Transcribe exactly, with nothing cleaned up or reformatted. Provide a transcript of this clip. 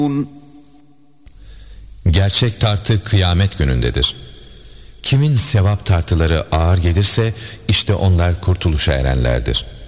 Gerçek tartı kıyamet günündedir. Kimin sevap tartıları ağır gelirse işte onlar kurtuluşa erenlerdir.